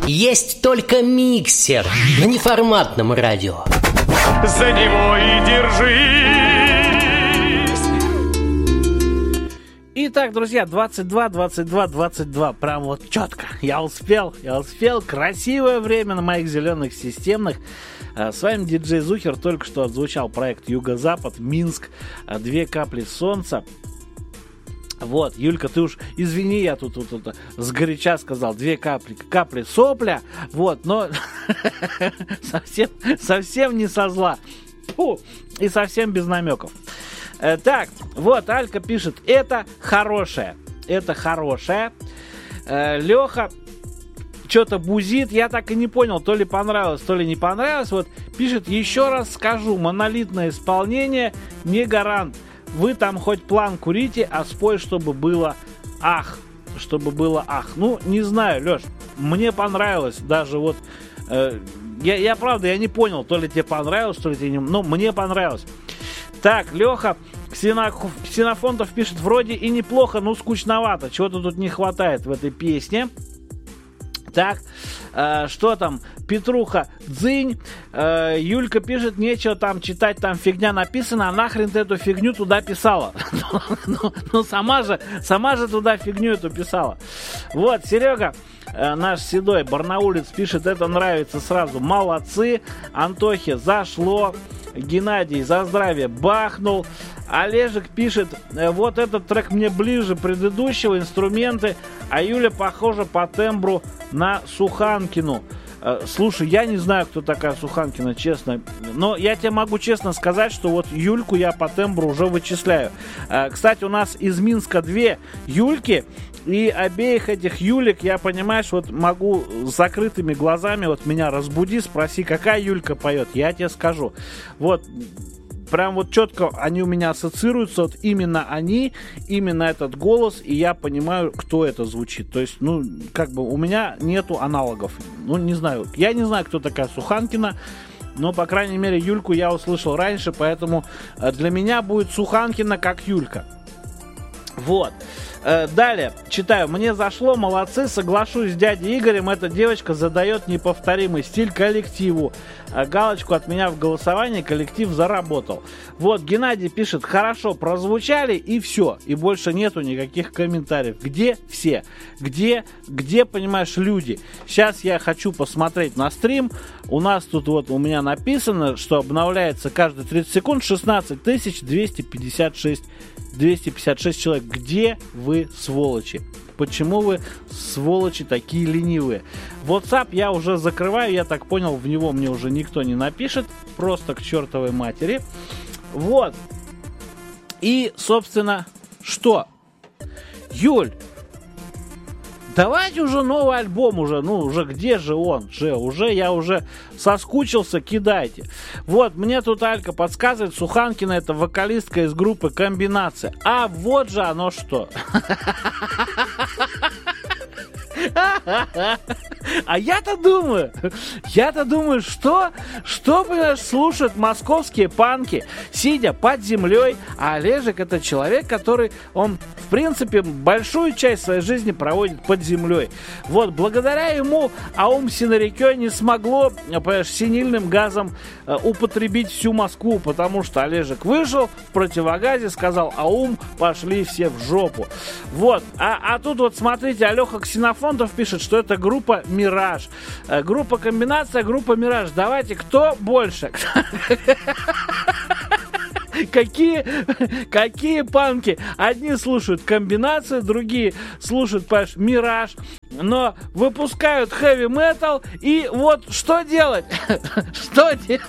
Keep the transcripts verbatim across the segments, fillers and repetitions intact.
Есть только миксер на неформатном радио. За него и держись. Итак, друзья, двадцать два, двадцать два, двадцать два. Прям вот четко. Я успел, я успел. Красивое время на моих зеленых системных. С вами диджей Зухер. Только что отзвучал проект Юго-Запад, Минск. Две капли солнца. Вот, Юлька, ты уж извини, я тут, тут, тут сгоряча сказал, две капли, капли сопля, вот, но совсем, совсем не со зла. Фу, и совсем без намеков. Э, так, вот, Алька пишет, это хорошее, это хорошее. Э, Леха что-то бузит, я так и не понял, то ли понравилось, то ли не понравилось. Вот, пишет, еще раз скажу, монолитное исполнение не гарант. Вы там хоть план курите, а спой, чтобы было ах. Чтобы было ах. Ну, не знаю, Леш, мне понравилось. Даже вот, э, я, я правда, я не понял, то ли тебе понравилось, то ли тебе не... Но мне понравилось. Так, Леха Ксенофонтов пишет, вроде и неплохо, но скучновато. Чего-то тут не хватает в этой песне. Так, э, что там? Петруха, дзынь. Э, Юлька пишет, нечего там читать, там фигня написана, а нахрен ты эту фигню туда писала? Ну, сама же, сама же туда фигню эту писала. Вот, Серега, э, наш седой барнаулец пишет, это нравится сразу. Молодцы. Антохе зашло. Геннадий за здравие бахнул. Олежек пишет, вот этот трек мне ближе предыдущего, инструменты, а Юля похожа по тембру на Суханкину. Слушай, я не знаю, кто такая Суханкина, честно, но я тебе могу честно сказать, что вот Юльку я по тембру уже вычисляю. Кстати, у нас из Минска две Юльки, и обеих этих Юлек я, понимаешь, вот могу с закрытыми глазами, вот меня разбуди, спроси, какая Юлька поет, я тебе скажу. Вот. Прям вот четко они у меня ассоциируются, вот именно они, именно этот голос, и я понимаю, кто это звучит. То есть, ну, как бы у меня нету аналогов. Ну, не знаю, я не знаю, кто такая Суханкина, но, по крайней мере, Юльку я услышал раньше, поэтому для меня будет Суханкина как Юлька. Вот. Далее, читаю. Мне зашло, молодцы, соглашусь с дядей Игорем. Эта девочка задает неповторимый стиль коллективу. Галочку от меня в голосовании, коллектив заработал. Вот, Геннадий пишет, хорошо, прозвучали и все. И больше нету никаких комментариев. Где все? Где, где, понимаешь, люди? Сейчас я хочу посмотреть на стрим. У нас тут вот у меня написано, что обновляется каждые тридцать секунд шестнадцать тысяч двести пятьдесят шесть человек. Где вы, сволочи? Почему вы, сволочи, такие ленивые? WhatsApp я уже закрываю, я так понял, в него мне уже никто не напишет. Просто к чертовой матери. Вот. И, собственно, что? Юль, давайте уже новый альбом уже, ну уже где же он? Же, уже я уже соскучился, кидайте. Вот, мне тут Алька подсказывает, Суханкина это вокалистка из группы Комбинация. А вот же оно что. А я-то думаю, я-то думаю, что, что, понимаешь, слушают московские панки, сидя под землей, а Олежек это человек, который, он, в принципе, большую часть своей жизни проводит под землей. Вот, благодаря ему Аум Синарикё не смогло, понимаешь, синильным газом э, употребить всю Москву, потому что Олежек вышел в противогазе, сказал, Аум, пошли все в жопу. Вот, а, а тут вот, смотрите, Алёха Ксенофонтов пишет, что это группа «Мираж». Группа «Комбинация», группа «Мираж». Давайте, кто больше? Какие, какие панки? Одни слушают «Комбинацию», другие слушают, понимаешь, «Мираж». Но выпускают хэви-метал. И вот что делать? Что делать?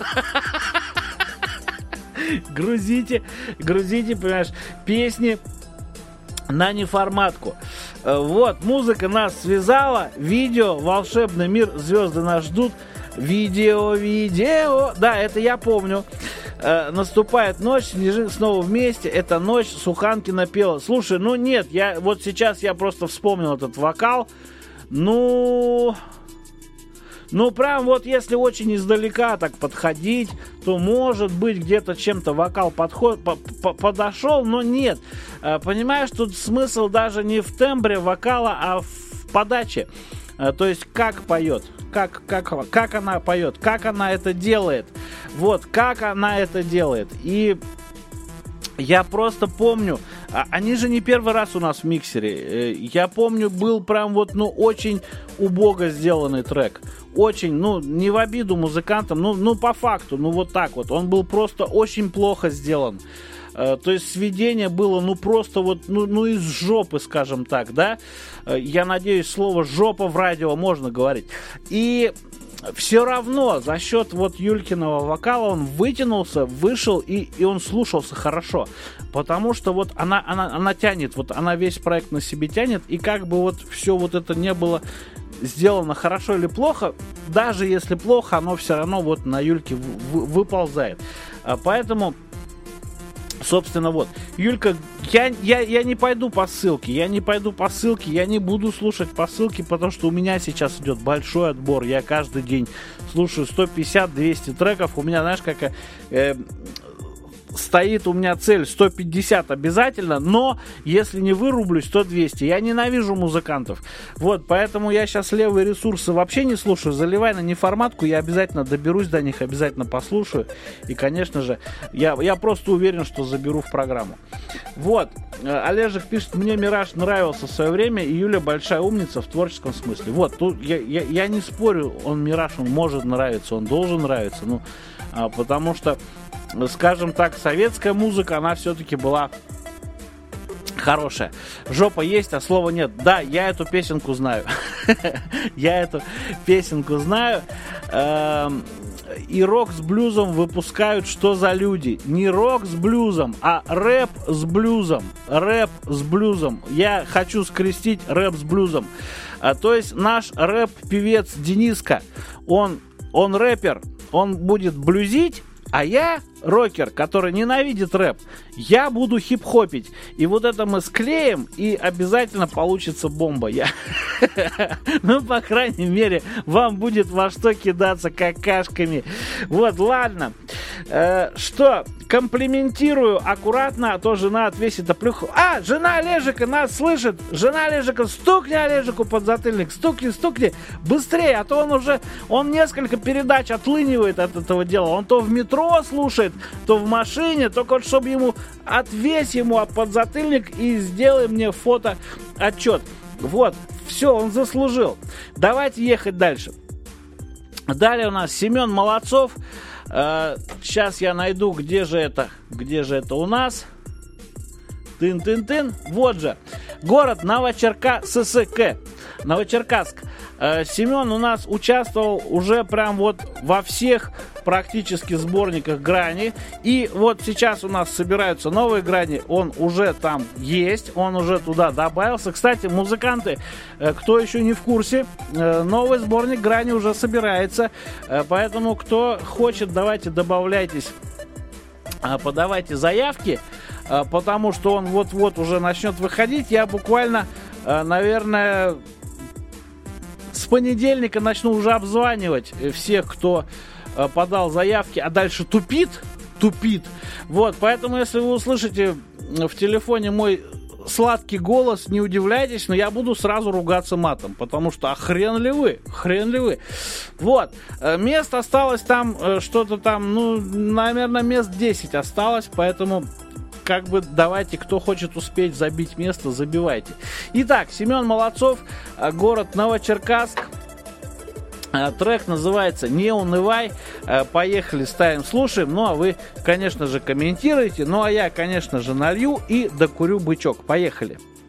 Грузите, грузите, понимаешь, песни на неформатку. Вот, музыка нас связала, видео, волшебный мир, звезды нас ждут. Видео, видео, да, это я помню. Э, наступает ночь, снежинки снова вместе. Это ночь, Суханкина пела. Слушай, ну нет, я вот сейчас я просто вспомнил этот вокал. Ну... Ну, прям вот если очень издалека так подходить, то, может быть, где-то чем-то вокал подход, по, по, подошел, но нет. Понимаешь, тут смысл даже не в тембре вокала, а в подаче. То есть как поет, как, как, как она поет, как она это делает. Вот, как она это делает. И я просто помню, они же не первый раз у нас в миксере. Я помню, был прям вот, ну, очень убого сделанный трек. Очень, ну, не в обиду музыкантам, ну, ну, по факту, ну, вот так вот. Он был просто очень плохо сделан. То есть сведение было, ну, просто вот, ну, ну, из жопы, скажем так, да. Я надеюсь, слово «жопа» в радио можно говорить. И все равно за счет вот Юлькиного вокала он вытянулся, вышел, и, и он слушался хорошо. Потому что вот она, она, она тянет, вот она весь проект на себе тянет, и как бы вот все вот это не было сделано хорошо или плохо, даже если плохо, оно все равно вот на Юльке в- в- выползает. Поэтому, собственно, вот, Юлька, я, я, я не пойду по ссылке, я не пойду по ссылке, я не буду слушать по ссылке, потому что у меня сейчас идет большой отбор, я каждый день слушаю сто пятьдесят - двести треков, у меня, знаешь, как... Э, стоит у меня цель сто пятьдесят обязательно, но если не вырублюсь, то двести. Я ненавижу музыкантов. Вот, поэтому я сейчас левые ресурсы вообще не слушаю. Заливай на неформатку, я обязательно доберусь до них, обязательно послушаю. И, конечно же, я, я просто уверен, что заберу в программу. Вот, Олежек пишет, мне Мираж нравился в свое время, и Юля большая умница в творческом смысле. Вот, тут я, я, я не спорю, он Мираж, он может нравиться, он должен нравиться, ну, а, потому что, скажем так, советская музыка, она все-таки была хорошая. Жопа есть, а слова нет. Да, я эту песенку знаю. Я эту песенку знаю. И рок с блюзом выпускают «Что за люди». Не рок с блюзом, а рэп с блюзом. Рэп с блюзом. Я хочу скрестить рэп с блюзом. То есть наш рэп-певец Дениска, он, он рэпер, он будет блюзить, а я рокер, который ненавидит рэп, я буду хип-хопить. И вот это мы склеим, и обязательно получится бомба. Я... Ну, по крайней мере, вам будет во что кидаться какашками. Вот, ладно. Э, что, комплиментирую аккуратно, а то жена отвесит оплюху. А, жена Олежика нас слышит. Жена Олежика, стукни Олежику под затыльник. Стукни, стукни. Быстрее, а то он уже, он несколько передач отлынивает от этого дела. Он то в метро слушает, то в машине, только вот чтобы ему отвесь ему подзатыльник и сделай мне фото-отчет. Вот, все, он заслужил. Давайте ехать дальше. Далее у нас Семен Молодцов. Э, сейчас я найду, где же это, где же это у нас. Тын-тын-тын. Вот же. Город Новочеркасск. Новочеркасск. Э, Семен у нас участвовал уже прям вот во всех практически сборниках «Грани». И вот сейчас у нас собираются новые «Грани». Он уже там есть, он уже туда добавился. Кстати, музыканты, э, кто еще не в курсе, э, новый сборник «Грани» уже собирается. Э, поэтому, кто хочет, давайте добавляйтесь, э, подавайте заявки, э, потому что он вот-вот уже начнет выходить. Я буквально, э, наверное... с понедельника начну уже обзванивать всех, кто э, подал заявки, а дальше тупит, тупит. Вот, поэтому, если вы услышите в телефоне мой сладкий голос, не удивляйтесь, но я буду сразу ругаться матом, потому что, а хрен ли вы, хрен ли вы. Вот, э, мест осталось там, э, что-то там, ну, наверное, мест десять осталось, поэтому... как бы давайте, кто хочет успеть забить место, забивайте. Итак, Семен Молодцов, город Новочеркасск. Трек называется «Не унывай». Поехали, ставим, слушаем. Ну, а вы, конечно же, комментируйте. Ну, а я, конечно же, налью и докурю бычок. Поехали.